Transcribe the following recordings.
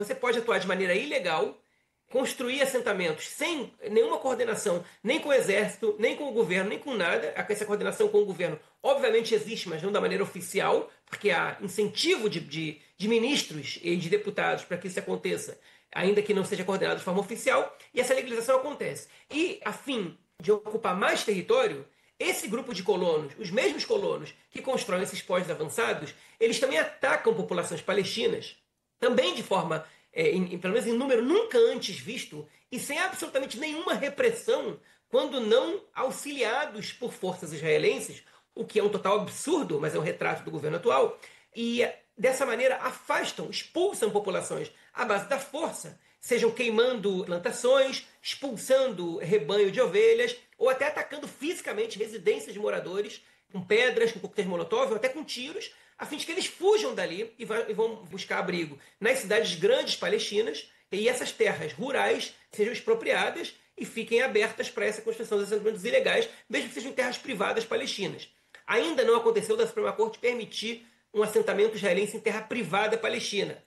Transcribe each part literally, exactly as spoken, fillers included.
Você pode atuar de maneira ilegal, construir assentamentos sem nenhuma coordenação, nem com o exército, nem com o governo, nem com nada. Essa coordenação com o governo obviamente existe, mas não da maneira oficial, porque há incentivo de, de, de ministros e de deputados para que isso aconteça, ainda que não seja coordenado de forma oficial, e essa legalização acontece. E, a fim de ocupar mais território, esse grupo de colonos, os mesmos colonos que constroem esses postos avançados, eles também atacam populações palestinas, também de forma É, em, pelo menos em número nunca antes visto, e sem absolutamente nenhuma repressão, quando não auxiliados por forças israelenses, o que é um total absurdo, mas é um retrato do governo atual, e dessa maneira afastam, expulsam populações à base da força, sejam queimando plantações, expulsando rebanho de ovelhas, ou até atacando fisicamente residências de moradores, com pedras, com coquetéis molotov, ou até com tiros, a fim de que eles fujam dali e vão buscar abrigo nas cidades grandes palestinas, e essas terras rurais sejam expropriadas e fiquem abertas para essa construção de assentamentos ilegais, mesmo que sejam terras privadas palestinas. Ainda não aconteceu da Suprema Corte permitir um assentamento israelense em terra privada palestina,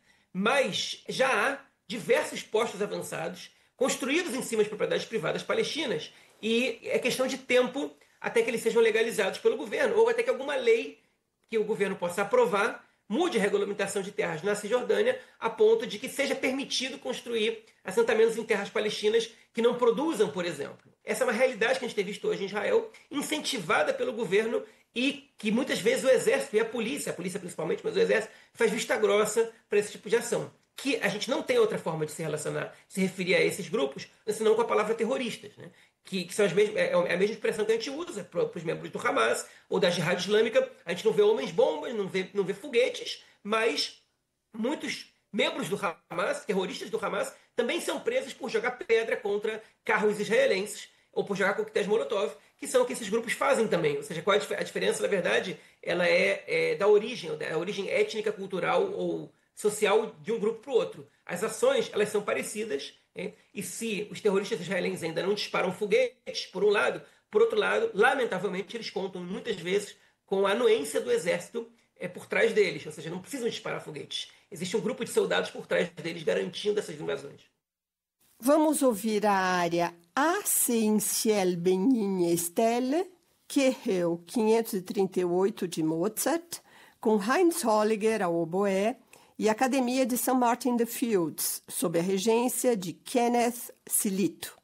mas já há diversos postos avançados construídos em cima de propriedades privadas palestinas, e é questão de tempo até que eles sejam legalizados pelo governo, ou até que alguma lei que o governo possa aprovar mude a regulamentação de terras na Cisjordânia a ponto de que seja permitido construir assentamentos em terras palestinas que não produzam, por exemplo. Essa é uma realidade que a gente tem visto hoje em Israel, incentivada pelo governo, e que muitas vezes o exército e a polícia, a polícia principalmente, mas o exército, faz vista grossa para esse tipo de ação. Que a gente não tem outra forma de se relacionar, se referir a esses grupos, senão com a palavra terroristas, né? Que, que são as mesmas, é a mesma expressão que a gente usa para os membros do Hamas ou da Jihad Islâmica. A gente não vê homens-bombas, não vê, não vê foguetes, mas muitos membros do Hamas, terroristas do Hamas, também são presos por jogar pedra contra carros israelenses ou por jogar coquetéis molotov, que são o que esses grupos fazem também. Ou seja, qual a diferença, na verdade, ela é, é da origem, da origem étnica, cultural ou social de um grupo para o outro. As ações, elas são parecidas, hein? E se os terroristas israelenses ainda não disparam foguetes, por um lado, por outro lado, lamentavelmente, eles contam muitas vezes com a anuência do exército é, por trás deles, ou seja, não precisam disparar foguetes. Existe um grupo de soldados por trás deles garantindo essas invasões. Vamos ouvir a área Ascensiel Benigna Stelle, Kehel quinhentos e trinta e oito de Mozart, com Heinz Holliger ao oboé, e Academia de Saint Martin the Fields, sob a regência de Kenneth Silito.